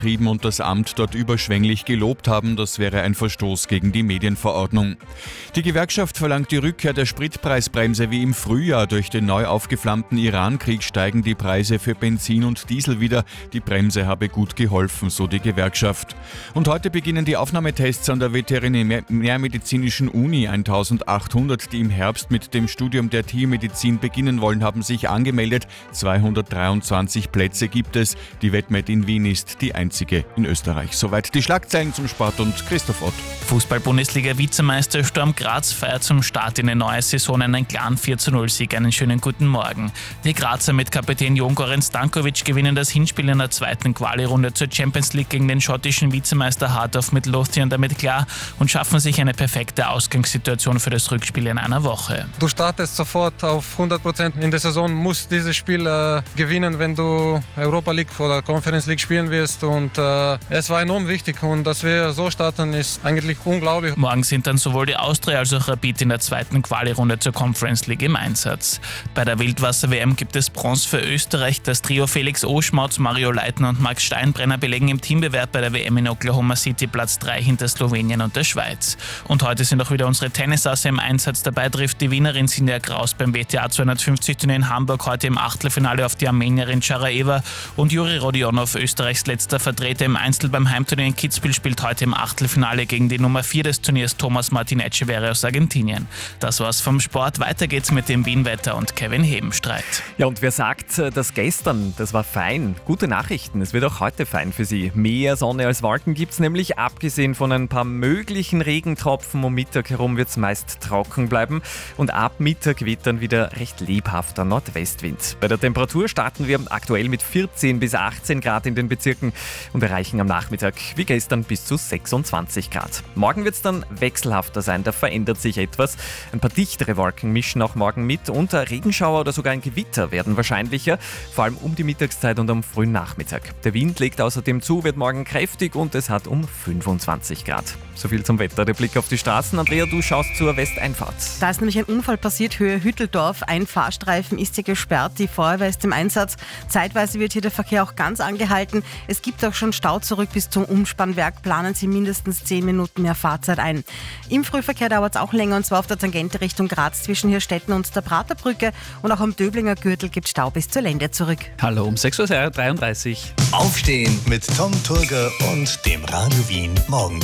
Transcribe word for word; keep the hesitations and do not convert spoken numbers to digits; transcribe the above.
betrieben und das Amt dort überschwänglich gelobt haben. Das wäre ein Verstoß gegen die Medienverordnung. Die Gewerkschaft verlangt die Rückkehr der Spritpreisbremse wie im Frühjahr. Durch den neu aufgeflammten Iran-Krieg steigen die Preise für Benzin und Diesel wieder. Die Bremse habe gut geholfen, so die Gewerkschaft. Und heute beginnen die Aufnahmetests an der Veterinärmedizinischen Uni. eintausendachthundert, die im Herbst mit dem Studium der Tiermedizin beginnen wollen, haben sich angemeldet. zweihundertdreiundzwanzig Plätze gibt es. Die Vetmed in Wien ist die einzige in Österreich. Soweit die Schlagzeilen zum Sport und Christoph Ott. Fußball-Bundesliga-Vizemeister Sturm Graz feiert zum Start in eine neue Saison einen klaren vier zu null Sieg. Einen schönen guten Morgen. Die Grazer mit Kapitän Jon Goran Stankovic gewinnen das Hinspiel in der zweiten Quali-Runde zur Champions League gegen den schottischen Vizemeister Heart of Midlothian damit klar und schaffen sich eine perfekte Ausgangssituation für das Rückspiel in einer Woche. Du startest sofort auf hundert Prozent in der Saison, musst dieses Spiel äh, gewinnen, wenn du Europa League oder Conference League spielen wirst, und äh, es war enorm wichtig, und dass wir so starten, ist eigentlich unglaublich. Morgen sind dann sowohl die Austria als auch Rapid in der zweiten Quali-Runde zur Conference League im Einsatz. Bei der Wildwasser-W M gibt es Bronze für Österreich. Das Trio Felix Oschmautz, Mario Leitner und Max Steinbrenner belegen im Teambewerb bei der W M in Oklahoma City Platz drei hinter Slowenien und der Schweiz. Und heute sind auch wieder unsere Tennisasse im Einsatz. Dabei trifft die Wienerin Sinja Kraus beim W T A zweihundertfünfzig Turnier in Hamburg heute im Achtelfinale auf die Armenierin Sharaeva, und Juri Rodionov, Österreichs letzter Vertreter im Einzel beim Heimturnier in Kitzbühel, spielt heute im Achtelfinale gegen die Nummer vier des Turniers Thomas Martin Echeverri aus Argentinien. Das war's vom Sport. Weiter geht's mit dem Wien-Wetter und Kevin Hebenstreit. Ja, und wer sagt, dass gestern, das war fein? Gute Nachrichten, es wird auch heute fein für Sie. Mehr Sonne als Wolken gibt's nämlich, abgesehen von ein paar möglichen Regentropfen. Um Mittag herum wird's meist trocken bleiben, und ab Mittag weht dann wieder recht lebhafter Nordwestwind. Bei der Temperatur starten wir aktuell mit vierzehn bis achtzehn Grad in den Bezirken und erreichen am Nachmittag wie gestern bis zu sechsundzwanzig Grad. Morgen wird es dann wechselhafter sein, da verändert sich etwas. Ein paar dichtere Wolken mischen auch morgen mit, und Regenschauer oder sogar ein Gewitter werden wahrscheinlicher, vor allem um die Mittagszeit und am frühen Nachmittag. Der Wind legt außerdem zu, wird morgen kräftig, und es hat um fünfundzwanzig Grad. Soviel zum Wetter. Der Blick auf die Straßen. Andrea, du schaust zur Westeinfahrt. Da ist nämlich ein Unfall passiert, Höhe Hütteldorf. Ein Fahrstreifen ist hier gesperrt, die Feuerwehr ist im Einsatz. Zeitweise wird hier der Verkehr auch ganz angehalten. Es gibt auch schon Stau zurück bis zum Umspannwerk. Planen Sie mindestens zehn Minuten mehr Fahrzeit ein. Im Frühverkehr dauert es auch länger, und zwar auf der Tangente Richtung Graz zwischen Hirstetten und der Praterbrücke. Und auch am Döblinger Gürtel gibt es Stau bis zur Lände zurück. Hallo, um sechs Uhr dreiunddreißig. Aufstehen mit Tom Turger und dem Radio Wien Morgen.